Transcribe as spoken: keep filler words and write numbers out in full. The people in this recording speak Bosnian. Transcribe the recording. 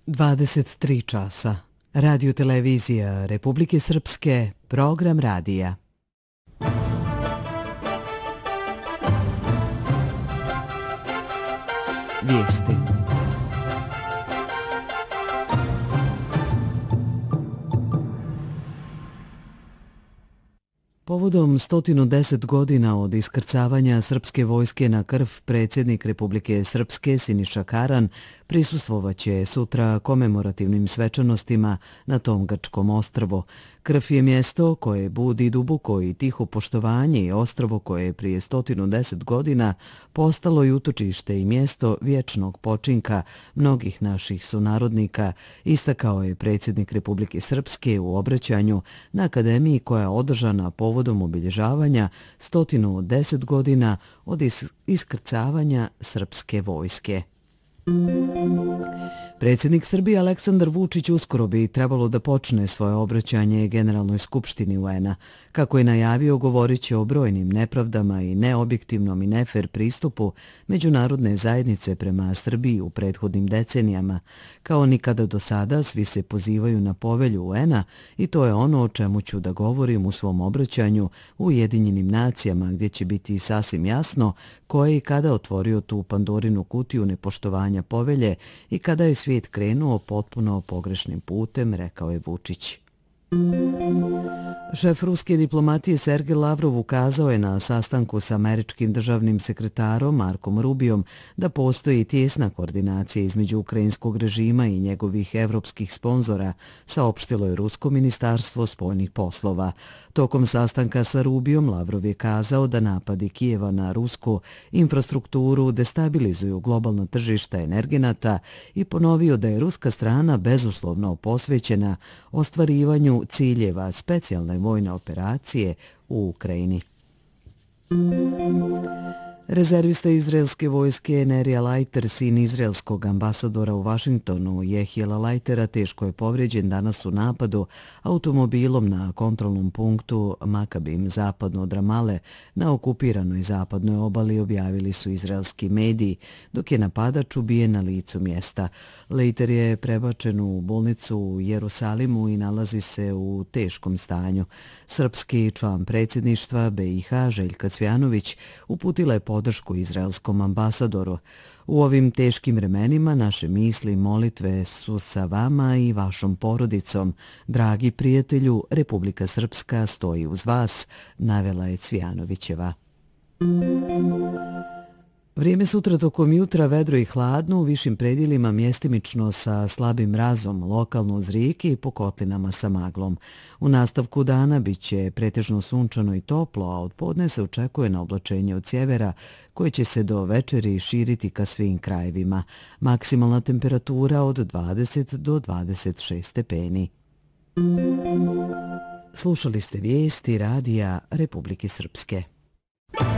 dvadeset tri časa. Radio televizija Republike Srpske, program radija. Vijesti. Povodom sto deset godina od iskrcavanja srpske vojske na krv, predsjednik Republike Srpske Siniša Karan prisustvovaće sutra komemorativnim svečanostima na tom grčkom ostrvu. Krv je mjesto koje budi duboko i tiho poštovanje i ostrvo koje je prije sto deset godina postalo i utočište i mjesto vječnog počinka mnogih naših sunarodnika, istakao je predsjednik Republike Srpske u obraćanju na akademiji koja je održana povodom obilježavanja sto deset godina od iskrcavanja srpske vojske. Predsjednik Srbije Aleksandar Vučić uskoro bi trebalo da počne svoje obraćanje Generalnoj skupštini U N-a. Kako je najavio, govorit će o brojnim nepravdama i neobjektivnom i nefer pristupu međunarodne zajednice prema Srbiji u prethodnim decenijama. Kao nikada do sada, svi se pozivaju na povelju U N-a i to je ono o čemu ću da govorim u svom obraćanju u Ujedinjenim nacijama, gdje će biti sasvim jasno ko je i kada otvorio tu Pandorinu kutiju nepoštovanja povelje i kada je svijet krenuo potpuno pogrešnim putem, rekao je Vučić. Šef ruske diplomatije Sergej Lavrov ukazao je na sastanku sa američkim državnim sekretarom Markom Rubijom da postoji tijesna koordinacija između ukrajinskog režima i njegovih evropskih sponzora, saopštilo je Rusko ministarstvo spoljnih poslova. Tokom sastanka sa Rubijom Lavrov je kazao da napadi Kijeva na rusku infrastrukturu destabilizuju globalna tržišta energenata i ponovio da je ruska strana bezuslovno posvećena ostvarivanju ciljeva specijalne vojne operacije u Ukrajini. Rezervista izraelske vojske Nerija Lajter, sin izraelskog ambasadora u Vašingtonu Jehijela Lajtera, teško je povrijeđen danas u napadu automobilom na kontrolnom punktu Makabim zapadno od Ramale na okupiranoj zapadnoj obali, objavili su izraelski mediji, dok je napadač ubijen na licu mjesta. Lajter je prebačen u bolnicu u Jerusalimu i nalazi se u teškom stanju. Srpski član predsjedništva B i H Željka Cvjanović uputila je podršku izraelskom ambasadoru. U ovim teškim vremenima naše misli i molitve su sa vama i vašom porodicom. Dragi prijatelju, Republika Srpska stoji uz vas, navela je Cvjanovićeva. Vrijeme sutra tokom jutra vedro i hladno, u višim predjelima mjestimično sa slabim mrazom, lokalno uz rijeke i po kotlinama sa maglom. U nastavku dana bit će pretežno sunčano i toplo, a od podne se očekuje na oblačenje od sjevera, koje će se do večeri širiti ka svim krajevima. Maksimalna temperatura od dvadeset do dvadeset šest stepeni. Slušali ste vijesti radija Republike Srpske.